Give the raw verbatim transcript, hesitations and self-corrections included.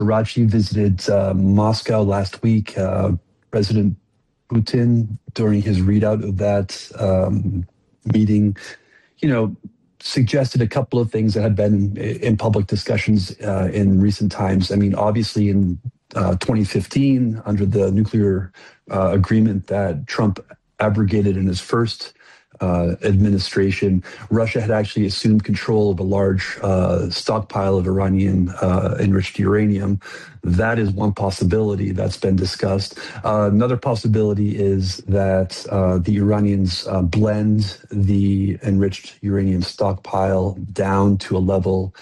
Karachi visited uh, Moscow last week. Uh, President Putin, during his readout of that um, meeting, you know, suggested a couple of things that had been in public discussions uh, in recent times. I mean, obviously in uh, twenty fifteen, under the nuclear uh, agreement that Trump abrogated in his first uh, administration, Russia had actually assumed control of a large uh, stockpile of Iranian uh, enriched uranium. That is one possibility that's been discussed. Uh, another possibility is that uh, the Iranians uh, blend the enriched uranium stockpile down to a level